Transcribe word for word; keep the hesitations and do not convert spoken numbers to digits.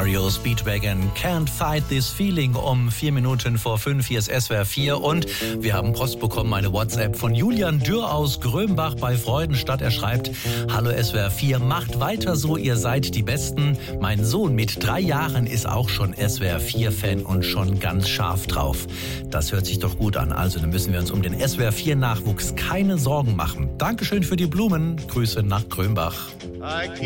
Stereo Speedwagon, Can't Fight This Feeling um vier Minuten vor fünf. Hier ist S W R vier und wir haben Post bekommen, eine WhatsApp von Julian Dürr aus Grömbach bei Freudenstadt. Er schreibt: Hallo S W R vier, macht weiter so, ihr seid die Besten. Mein Sohn mit drei Jahren ist auch schon S W R vier Fan und schon ganz scharf drauf. Das hört sich doch gut an. Also dann müssen wir uns um den S W R vier Nachwuchs keine Sorgen machen. Dankeschön für die Blumen. Grüße nach Grömbach. I keep